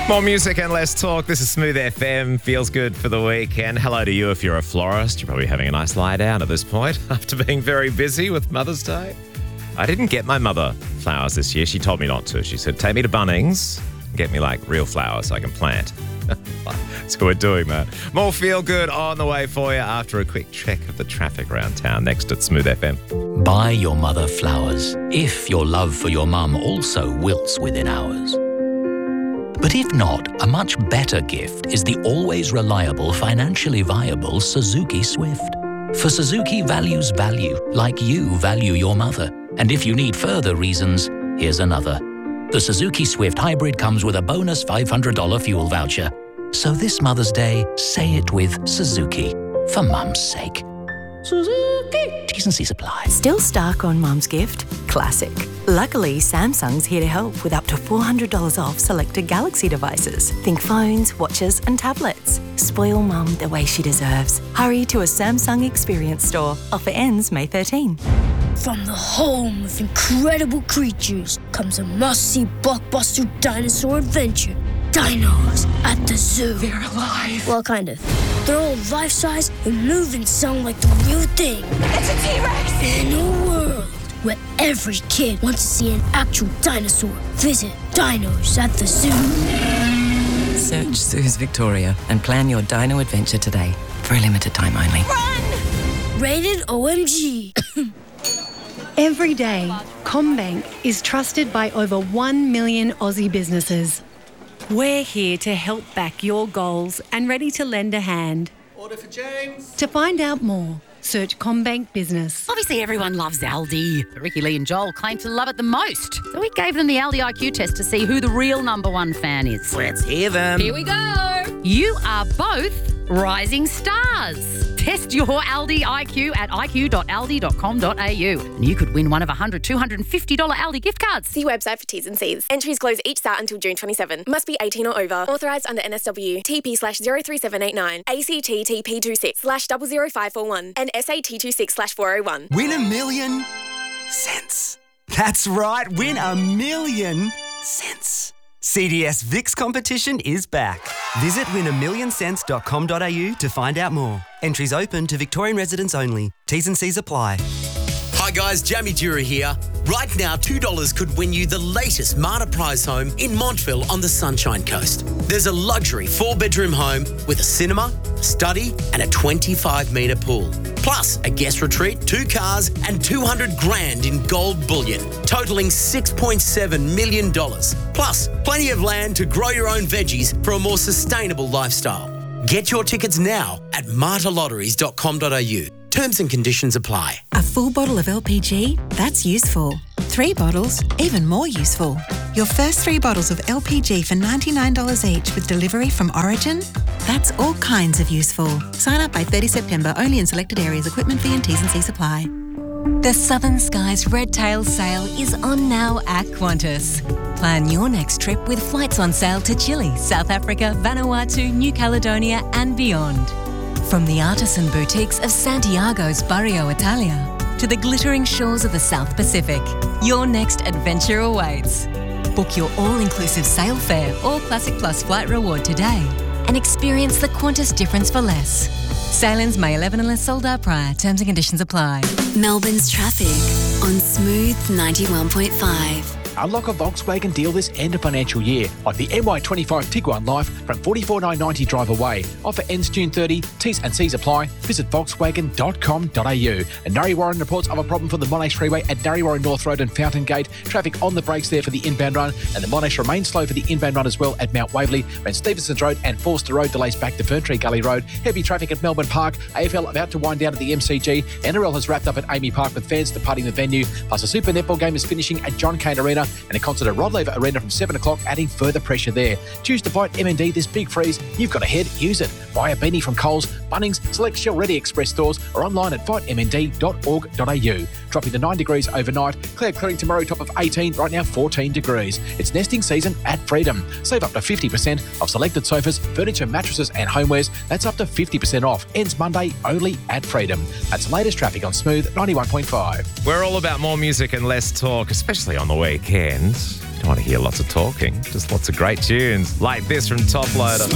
More music and less talk. This is Smooth FM. Feels good for the weekend. Hello to you if you're a florist. You're probably having a nice lie down at this point after being very busy with Mother's Day. I didn't get my mother flowers this year. She told me not to. She said, take me to Bunnings and get me like real flowers so I can plant. So we're doing that. More feel good on the way for you after a quick check of the traffic around town next at Smooth FM. Buy your mother flowers if your love for your mum also wilts within hours. But if not, a much better gift is the always reliable, financially viable Suzuki Swift. For Suzuki values value, like you value your mother. And if you need further reasons, here's another. The Suzuki Swift Hybrid comes with a bonus $500 fuel voucher. So this Mother's Day, say it with Suzuki, for Mum's sake. Suzuki. T&C's apply. Still stuck on Mum's gift? Classic. Luckily, Samsung's here to help with up to $400 off selected Galaxy devices. Think phones, watches and tablets. Spoil Mum the way she deserves. Hurry to a Samsung Experience store. Offer ends May 13. From the home of incredible creatures comes a must-see blockbuster dinosaur adventure. Dinos at the zoo. They're alive. Well, kind of. They're all life-size and move and sound like the real thing. It's a T-Rex! In a world where every kid wants to see an actual dinosaur, visit Dinos at the Zoo. Search Zoos Victoria and plan your dino adventure today. For a limited time only. Run! Rated OMG. Every day, CommBank is trusted by over 1 million Aussie businesses. We're here to help back your goals and ready to lend a hand. Order for James. To find out more, search CommBank Business. Obviously, everyone loves Aldi. But Ricky, Lee and Joel claim to love it the most. So we gave them the Aldi IQ test to see who the real number one fan is. Let's hear them. Here we go. You are both rising stars. Test your Aldi IQ at iq.aldi.com.au. And you could win one of $100, $250 Aldi gift cards. See website for T's and C's. Entries close each Sat until June 27. Must be 18 or over. Authorised under NSW. TP/03789. ACT TP26/00541. And SAT 26/401. Win $1 million cents. That's right, win $1 million cents. CDS VIX competition is back. Visit win1millioncents.com.au to find out more. Entries open to Victorian residents only. T's and C's apply. Hi guys, Jamie Dura here. Right now, $2 could win you the latest Marta Prize home in Montville on the Sunshine Coast. There's a luxury 4-bedroom home with a cinema, a study and a 25-metre pool. Plus a guest retreat, 2 cars and $200,000 in gold bullion, totalling $6.7 million. Plus plenty of land to grow your own veggies for a more sustainable lifestyle. Get your tickets now at martalotteries.com.au. Terms and conditions apply. A full bottle of LPG? That's useful. 3 bottles? Even more useful. Your first 3 bottles of LPG for $99 each with delivery from Origin? That's all kinds of useful. Sign up by 30 September only in selected areas. Equipment fee and T's and C's apply. The Southern Skies Red Tail sale is on now at Qantas. Plan your next trip with flights on sale to Chile, South Africa, Vanuatu, New Caledonia and beyond. From the artisan boutiques of Santiago's Barrio Italia to the glittering shores of the South Pacific, your next adventure awaits. Book your all-inclusive sail fare or Classic Plus flight reward today and experience the Qantas difference for less. Sailings May 11 unless sold out prior. Terms and conditions apply. Melbourne's traffic on Smooth 91.5. Unlock a Volkswagen deal this end of financial year, like the MY25 Tiguan Life from $44,990 drive away. Offer ends June 30. T's and C's apply. Visit Volkswagen.com.au. And Narre Warren reports of a problem for the Monash Freeway at Narre Warren North Road and Fountain Gate. Traffic on the brakes there for the inbound run, and the Monash remains slow for the inbound run as well at Mount Waverley. When Stevenson's Road and Forster Road delays back to Ferntree Gully Road. Heavy traffic at Melbourne Park. AFL about to wind down at the MCG. NRL has wrapped up at Amy Park with fans departing the venue. Plus a Super Netball game is finishing at John Cain Arena, and a concert at Rod Laver Arena from 7 o'clock, adding further pressure there. Choose to fight MND this big freeze. You've got a head, use it. Buy a beanie from Coles, Bunnings, select Shell Ready Express stores or online at fightmnd.org.au. Dropping to 9 degrees overnight. Clearing tomorrow, top of 18, right now 14 degrees. It's nesting season at Freedom. Save up to 50% off selected sofas, furniture, mattresses and homewares. That's up to 50% off. Ends Monday only at Freedom. That's the latest traffic on Smooth 91.5. We're all about more music and less talk, especially on the weekend. You don't want to hear lots of talking, just lots of great tunes like this from Top Loader.